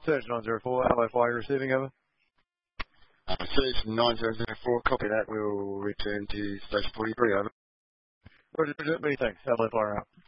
Search 904, Alpha Fire receiving, over. Search 9004, copy that. We'll return to Station 43, over. Roger, many thanks. Alpha Fire out.